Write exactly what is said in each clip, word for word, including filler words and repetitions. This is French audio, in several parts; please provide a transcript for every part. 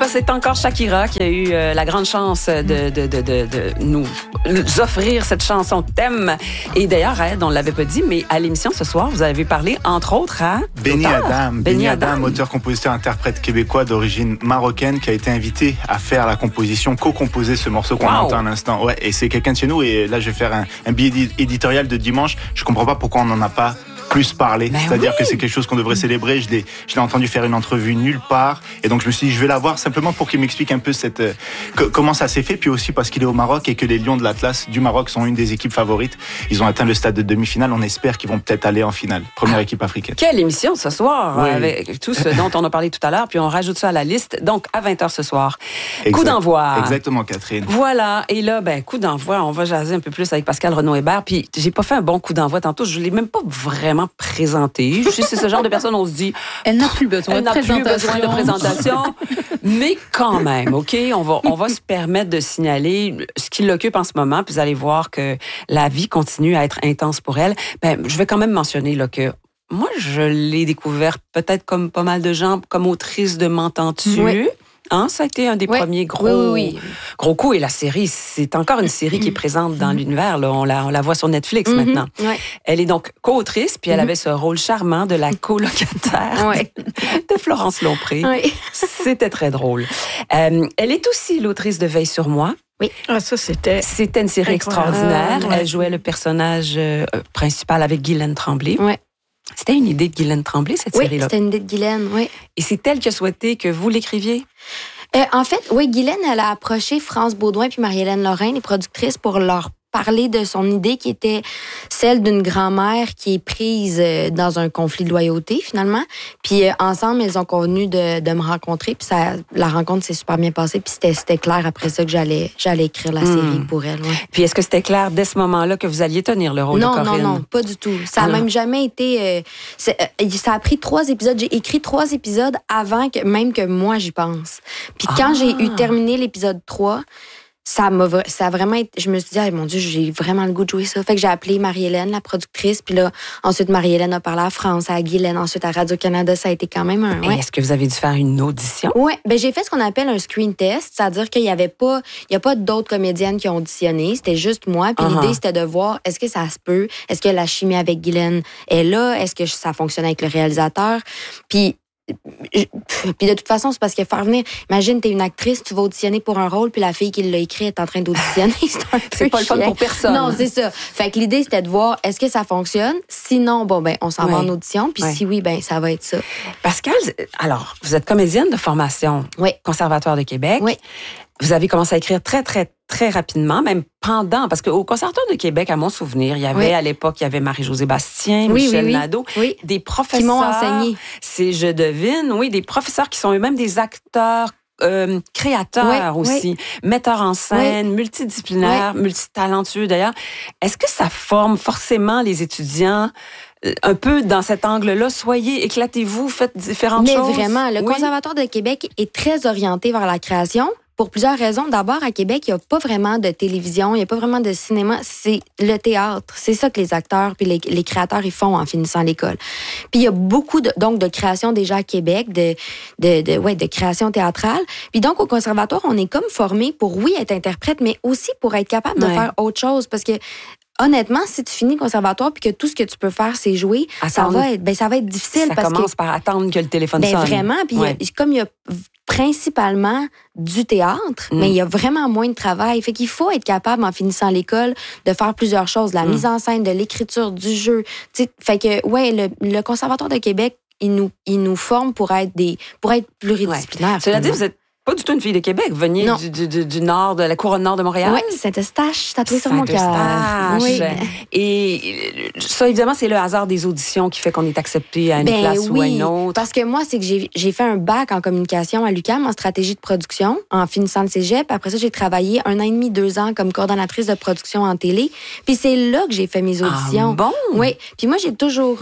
c'est encore Shakira qui a eu euh, la grande chance de, de, de, de, de nous offrir cette chanson thème. Et d'ailleurs, Ed, on ne l'avait pas dit, mais à l'émission ce soir, vous avez parlé, entre autres, à... Benny Adam. Benny Adam, auteur, compositeur, interprète québécois d'origine marocaine, qui a été invité à faire la composition, co-composer ce morceau qu'on wow. entend à l'instant. Ouais, et c'est quelqu'un de chez nous. Et là, je vais faire un, un billet éditorial de dimanche. Je comprends pas pourquoi on n'en a pas plus parler, ben c'est-à-dire oui. que c'est quelque chose qu'on devrait célébrer. Je l'ai, je l'ai entendu faire une entrevue nulle part, et donc je me suis dit je vais la voir simplement pour qu'il m'explique un peu cette euh, que, comment ça s'est fait, puis aussi parce qu'il est au Maroc et que les Lions de l'Atlas du Maroc sont une des équipes favorites. Ils ont atteint le stade de demi-finale. On espère qu'ils vont peut-être aller en finale. Première ah, équipe africaine. Quelle émission ce soir oui. avec tout ce dont on a parlé tout à l'heure, puis on rajoute ça à la liste. Donc à vingt heures ce soir. Exact. Coup d'envoi. Exactement, Catherine. Voilà. Et là, ben coup d'envoi. On va jaser un peu plus avec Pascal Renaud-Hébert. Puis j'ai pas fait un bon coup d'envoi tantôt. Je l'ai même pas vraiment présenté. Je sais, c'est ce genre de personne, on se dit... Elle n'a plus besoin, elle de, n'a présentation. plus besoin de présentation. Mais quand même, OK, on va, on va se permettre de signaler ce qui l'occupe en ce moment, puis vous allez voir que la vie continue à être intense pour elle. Ben, je vais quand même mentionner là, que moi, je l'ai découverte peut-être comme pas mal de gens, comme autrice de M'entends-tu? Oui. Hein, ça a été un des oui. premiers gros, oui, oui, oui. gros coups. Et la série, c'est encore une série qui est présente dans l'univers. Là. On, la, on la voit sur Netflix mm-hmm. maintenant. Oui. Elle est donc co-autrice, puis elle mm-hmm. avait ce rôle charmant de la colocataire oui. de Florence Lompré. Oui. C'était très drôle. Euh, elle est aussi l'autrice de Veille sur moi. Oui. Ah, ça, c'était... C'était une série extraordinaire. Ah, ouais. Elle jouait le personnage euh, principal avec Guylaine Tremblay. Oui. C'était une idée de Guylaine Tremblay, cette oui, série-là? Oui, c'était une idée de Guylaine, oui. Et c'est elle qui a souhaité que vous l'écriviez? Euh, en fait, oui, Guylaine, elle a approché France Baudouin puis Marie-Hélène Lorrain, les productrices, pour leur parler de son idée qui était celle d'une grand-mère qui est prise dans un conflit de loyauté, finalement. Puis euh, ensemble, elles ont convenu de, de me rencontrer. Puis ça, la rencontre s'est super bien passée. Puis c'était, c'était clair après ça que j'allais, j'allais écrire la série mmh. pour elle. Ouais. Puis est-ce que c'était clair dès ce moment-là que vous alliez tenir le rôle non, de Corinne? Non, non, pas du tout. Ça n'a même jamais été... Euh, c'est, euh, ça a pris trois épisodes. J'ai écrit trois épisodes avant que même que moi, j'y pense. Puis ah. quand j'ai eu terminé l'épisode trois... Ça m'a ça a vraiment été, je me suis dit ah, mon Dieu, j'ai vraiment le goût de jouer ça. Fait que j'ai appelé Marie-Hélène, la productrice, puis là ensuite Marie-Hélène a parlé à France, à Guylaine, ensuite à Radio-Canada, ça a été quand même un ouais. Est-ce que vous avez dû faire une audition? Oui, ben j'ai fait ce qu'on appelle un screen test, c'est-à-dire qu'il y avait pas il y a pas d'autres comédiennes qui ont auditionné, c'était juste moi, puis uh-huh. l'idée c'était de voir est-ce que ça se peut, est-ce que la chimie avec Guylaine est là, est-ce que ça fonctionne avec le réalisateur? Puis Puis de toute façon, c'est parce que faire venir... Imagine, t'es une actrice, tu vas auditionner pour un rôle, puis la fille qui l'a écrit est en train d'auditionner. C'est un peu C'est pas chiant. le fun pour personne. Non, c'est ça. Fait que l'idée, c'était de voir, est-ce que ça fonctionne? Sinon, bon, ben, on s'en oui. va en audition, puis oui. si oui, ben, ça va être ça. Pascal, alors, vous êtes comédienne de formation. Oui. Conservatoire de Québec. Oui. Vous avez commencé à écrire très, très, très rapidement, même pendant, parce qu'au Conservatoire de Québec, à mon souvenir, il y avait, oui. à l'époque, il y avait Marie-Josée Bastien, oui, Michel oui, oui. Nadeau, oui. des professeurs. Qui m'ont enseigné. C'est, je devine, oui, des professeurs qui sont eux-mêmes des acteurs, euh, créateurs oui, aussi, oui. metteurs en scène, oui. multidisciplinaires, oui. multitalentueux d'ailleurs. Est-ce que ça forme forcément les étudiants un peu dans cet angle-là? Soyez, éclatez-vous, faites différentes Mais choses. Mais vraiment, le oui. Conservatoire de Québec est très orienté vers la création. Pour plusieurs raisons. D'abord, à Québec, il n'y a pas vraiment de télévision, il n'y a pas vraiment de cinéma. C'est le théâtre. C'est ça que les acteurs puis les, les créateurs ils font en finissant l'école. Puis il y a beaucoup de, donc de création déjà à Québec, de, de, de, ouais, de création théâtrale. Puis donc, au conservatoire, on est comme formé pour, oui, être interprète, mais aussi pour être capable de ouais. faire autre chose. Parce que honnêtement, si tu finis le conservatoire puis que tout ce que tu peux faire, c'est jouer, attendre. ça va être, ben, ça va être difficile. Ça parce commence que, par attendre que le téléphone ben, sonne. Vraiment. Puis ouais. comme il y a principalement du théâtre, mm. mais il y a vraiment moins de travail. Fait qu'il faut être capable, en finissant l'école, de faire plusieurs choses. De la mm. mise en scène, de l'écriture, du jeu. T'sais, fait que, ouais, le, le Conservatoire de Québec, il nous, il nous forme pour être, des, pour être pluridisciplinaire. Ouais. Cela dit, vous êtes pas du tout une fille de Québec. Vous veniez du, du, du, du nord, de la couronne nord de Montréal. Oui, Saint-Eustache, tatoué sur mon cœur. Oui. Et ça, évidemment, c'est le hasard des auditions qui fait qu'on est accepté à une ben place oui, ou à une autre. Parce que moi, c'est que j'ai, j'ai fait un bac en communication à l'U Q A M, en stratégie de production, en finissant le cégep. Après ça, j'ai travaillé un an et demi, deux ans comme coordonnatrice de production en télé. Puis c'est là que j'ai fait mes auditions. Ah bon? Oui. Puis moi, j'ai toujours eu...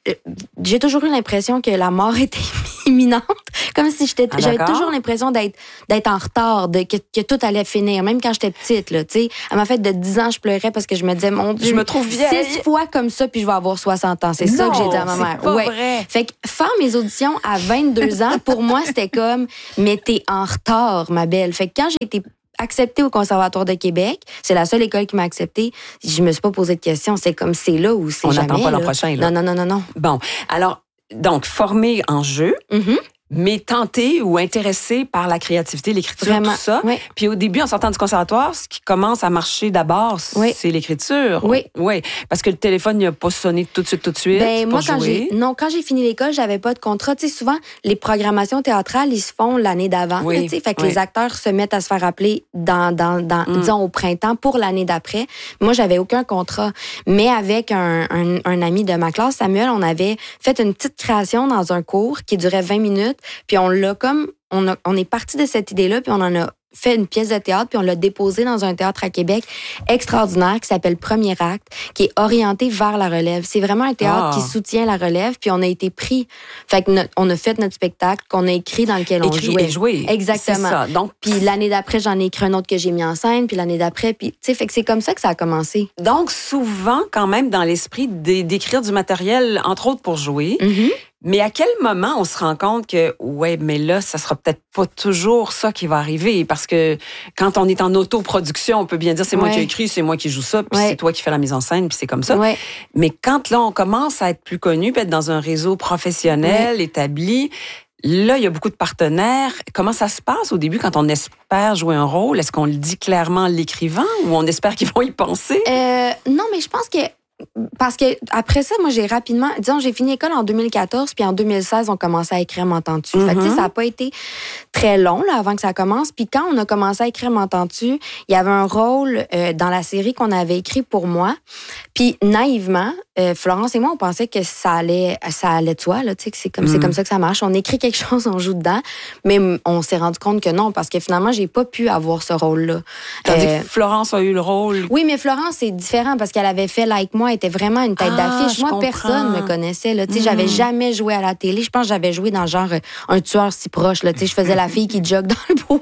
j'ai toujours eu l'impression que la mort était imminente. Comme si j'étais, ah, j'avais toujours l'impression d'être, d'être en retard, de, que, que tout allait finir. Même quand j'étais petite, là, tu sais. À ma fête de dix ans, je pleurais parce que je me disais, mon Dieu. Je me trouve vieille. Six fois comme ça, puis je vais avoir soixante ans. C'est non, ça que j'ai dit à ma c'est mère. Pas ouais. vrai. Fait que faire mes auditions à vingt-deux ans, pour moi, c'était comme, mais t'es en retard, ma belle. Fait que quand j'ai été acceptée au Conservatoire de Québec, c'est la seule école qui m'a acceptée. Je me suis pas posé de questions. C'est comme c'est là ou c'est On jamais. n'attend pas là. l'an prochain, là. Non, non, non, non, non. Bon. Alors, donc, formé en jeu. Mm-hmm. Mais tenté ou intéressé par la créativité, l'écriture, Vraiment, tout ça. oui. Puis au début, en sortant du conservatoire, ce qui commence à marcher d'abord, oui. c'est l'écriture. Oui. Oui. Parce que le téléphone n'a pas sonné tout de suite, tout de suite. Ben, moi, quand jouer. j'ai, non, quand j'ai fini l'école, j'avais pas de contrat. Tu sais, souvent, les programmations théâtrales, ils se font l'année d'avant. Oui. Tu sais, fait que oui. les acteurs se mettent à se faire appeler dans, dans, dans mm. disons, au printemps pour l'année d'après. Moi, j'avais aucun contrat. Mais avec un, un, un ami de ma classe, Samuel, on avait fait une petite création dans un cours qui durait vingt minutes. Puis on l'a comme, on, a, on est parti de cette idée-là, puis on en a fait une pièce de théâtre, puis on l'a déposée dans un théâtre à Québec extraordinaire qui s'appelle Premier Acte, qui est orienté vers la relève. C'est vraiment un théâtre ah. qui soutient la relève, puis on a été pris. Fait que notre, on a fait notre spectacle qu'on a écrit dans lequel écrit on jouait. Et joué. Exactement. C'est ça. Donc, puis l'année d'après, j'en ai écrit un autre que j'ai mis en scène, puis l'année d'après, puis tu sais, fait que c'est comme ça que ça a commencé. donc, souvent, quand même, dans l'esprit d'écrire du matériel, entre autres pour jouer. Mm-hmm. Mais à quel moment on se rend compte que, ouais, mais là, ça sera peut-être pas toujours ça qui va arriver? Parce que quand on est en autoproduction, on peut bien dire c'est moi ouais. qui ai écrit, c'est moi qui joue ça, puis ouais. c'est toi qui fais la mise en scène, puis c'est comme ça. Ouais. Mais quand là, on commence à être plus connu, puis être dans un réseau professionnel, ouais. établi, là, il y a beaucoup de partenaires. Comment ça se passe au début quand on espère jouer un rôle? Est-ce qu'on le dit clairement en l'écrivant ou on espère qu'ils vont y penser? Euh, non, mais je pense que parce que après ça, moi, j'ai rapidement... Disons, j'ai fini l'école en deux mille quatorze, puis en deux mille seize, on commençait à écrire M'entends-tu. Mm-hmm. Fait que, tu sais, ça n'a pas été très long, là, avant que ça commence. Puis quand on a commencé à écrire M'entends-tu, il y avait un rôle euh, dans la série qu'on avait écrit pour moi. Puis naïvement, euh, Florence et moi, on pensait que ça allait, ça allait de soi, là, tu sais, que c'est comme, mm-hmm. c'est comme ça que ça marche. On écrit quelque chose, on joue dedans. Mais on s'est rendu compte que non, parce que finalement, j'ai pas pu avoir ce rôle-là. Tandis euh, que Florence a eu le rôle. Oui, mais Florence, c'est différent parce qu'elle avait fait Like Moi, elle était vraiment une tête ah, d'affiche. Moi, personne me connaissait. Là. Mm. J'avais jamais joué à la télé. Je pense que j'avais joué dans genre un tueur si proche. Là. Je faisais la fille qui jogue dans le bois.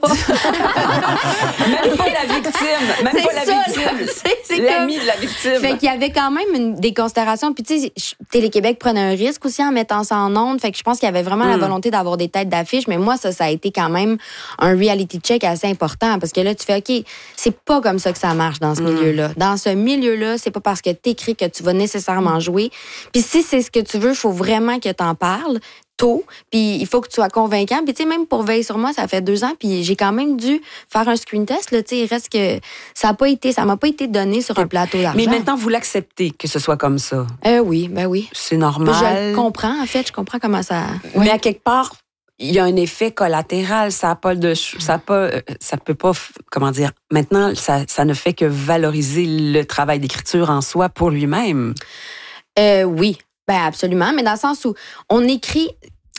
Même pas la victime. Même c'est pas la ça, victime. C'est, c'est l'ami comme... de la victime. Fait qu'il y avait quand même une, des considérations. Puis tu sais, Télé-Québec prenait un risque aussi en mettant ça en ondes. Fait que je pense qu'il y avait vraiment mm. la volonté d'avoir des têtes d'affiche. Mais moi, ça, ça a été quand même un reality check assez important. Parce que là, tu fais, OK, c'est pas comme ça que ça marche dans ce mm. milieu-là. Dans ce milieu-là, c'est pas parce que t'écris que tu vas nécessairement jouer. Puis si c'est ce que tu veux, il faut vraiment que t'en parles tôt, puis il faut que tu sois convaincant. Puis tu sais, même pour Veille sur moi, ça fait deux ans, puis j'ai quand même dû faire un screen test. Là, tu sais, il reste que ça a pas été, ça m'a pas été donné sur un plateau d'argent. Mais maintenant, vous l'acceptez que ce soit comme ça? Euh, oui, ben oui. C'est normal. Je comprends, en fait, je comprends comment ça... Mais ouais. à quelque part, il y a un effet collatéral. Ça a pas de, ça a pas, ça peut pas, comment dire. Maintenant, ça, ça ne fait que valoriser le travail d'écriture en soi pour lui-même. Euh, oui, ben absolument. Mais dans le sens où on écrit.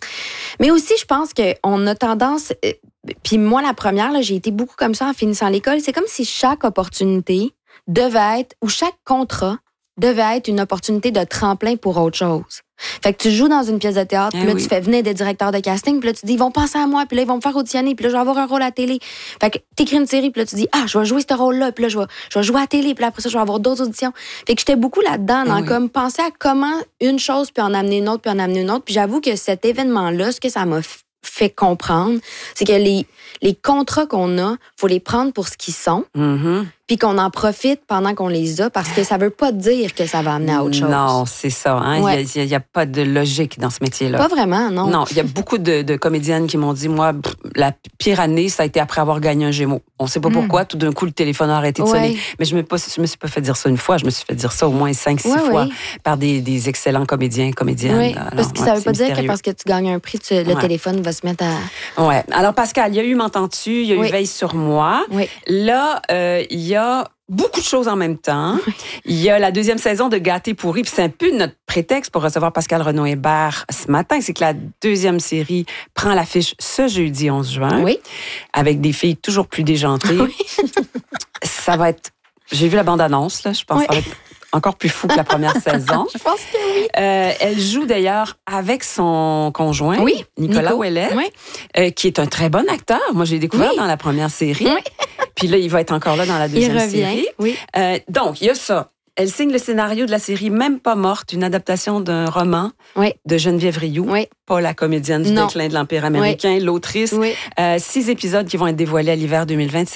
Mais aussi, je pense qu'on a tendance. Euh, puis moi, la première, là, j'ai été beaucoup comme ça en finissant l'école. C'est comme si chaque opportunité devait être, ou chaque contrat devait être une opportunité de tremplin pour autre chose. Fait que tu joues dans une pièce de théâtre, puis eh là, oui. tu fais venir des directeurs de casting, puis là, tu dis, ils vont penser à moi, puis là, ils vont me faire auditionner, puis là, je vais avoir un rôle à la télé. Fait que t'écris une série, puis là, tu dis, ah, je vais jouer ce rôle-là, puis là, je vais, je vais jouer à la télé, puis là, après ça, je vais avoir d'autres auditions. Fait que j'étais beaucoup là-dedans, dans eh oui. comme penser à comment une chose, puis en amener une autre, puis en amener une autre. Puis j'avoue que cet événement-là, ce que ça m'a fait comprendre, c'est que les, les contrats qu'on a, faut les prendre pour ce qu'ils sont. Mm-hmm. Puis qu'on en profite pendant qu'on les a, parce que ça veut pas dire que ça va amener à autre chose. Non, c'est ça. Hein? Ouais. Il n'y a, a pas de logique dans ce métier-là. Pas vraiment, non. Non, il y a beaucoup de, de comédiennes qui m'ont dit, moi, la pire année, ça a été après avoir gagné un Gémeaux. On ne sait pas mm. pourquoi, tout d'un coup, le téléphone a arrêté de sonner. Ouais. Mais je ne me, me suis pas fait dire ça une fois, je me suis fait dire ça au moins cinq, six ouais, fois ouais. par des, des excellents comédiens, comédiennes. Oui, Alors, parce que ça ne ouais, veut pas dire que parce que tu gagnes un prix, tu, le ouais. téléphone va se mettre à... Oui. Alors, Pascal, il y a eu M'entends-tu, il y a oui. eu Veille sur moi. Oui. Là, euh, il y a... beaucoup de choses en même temps. Il y a la deuxième saison de Gâté pourri, puis c'est un peu notre prétexte pour recevoir Pascal Renaud-Hébert ce matin, c'est que la deuxième série prend l'affiche ce jeudi onze juin, oui. avec des filles toujours plus déjantées. Oui. Ça va être... J'ai vu la bande-annonce, là, je pense oui. que ça va être encore plus fou que la première saison. Je pense que oui. Euh, elle joue d'ailleurs avec son conjoint, oui, Nicolas Nico. Ouellet, Oui. euh, qui est un très bon acteur. Moi, j'ai découvert Oui. dans la première série. Oui. Puis là, il va être encore là dans la deuxième Il revient, série. oui. Euh, donc, il y a ça. Elle signe le scénario de la série Même pas morte, une adaptation d'un roman oui. de Geneviève Rioux, oui. pas la comédienne du non. déclin de l'Empire américain, oui. l'autrice. Oui. Euh, six épisodes qui vont être dévoilés à l'hiver deux mille vingt-sept.